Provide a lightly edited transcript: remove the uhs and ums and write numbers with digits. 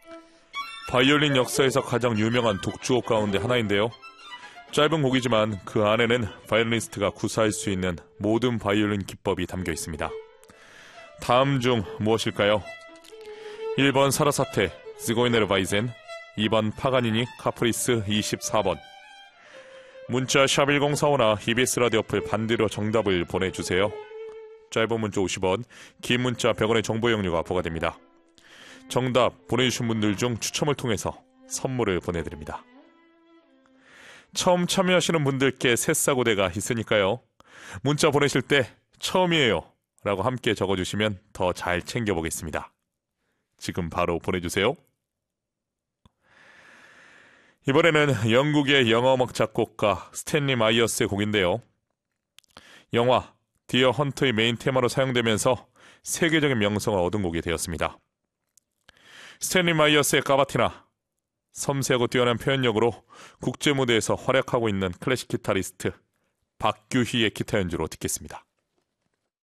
바이올린 역사에서 가장 유명한 독주곡 가운데 하나인데요. 짧은 곡이지만 그 안에는 바이올리니스트가 구사할 수 있는 모든 바이올린 기법이 담겨 있습니다. 다음 중 무엇일까요? 1번 사라사테 스고이네르 바이젠, 2번 파가니니 카프리스 24번. 문자 샵1045나 EBS 라디오 어플 반대로 정답을 보내주세요. 짧은 문자 50원, 긴 문자 100원의 정보 이용료가 부과됩니다. 정답 보내주신 분들 중 추첨을 통해서 선물을 보내드립니다. 처음 참여하시는 분들께 새싹고대가 있으니까요. 문자 보내실 때 처음이에요 라고 함께 적어주시면 더 잘 챙겨보겠습니다. 지금 바로 보내주세요. 이번에는 영국의 영화음악 작곡가 스탠리 마이어스의 곡인데요. 영화 디어 헌터의 메인 테마로 사용되면서 세계적인 명성을 얻은 곡이 되었습니다. 스탠리 마이어스의 까바티나, 섬세하고 뛰어난 표현력으로 국제무대에서 활약하고 있는 클래식 기타리스트 박규희의 기타 연주로 듣겠습니다.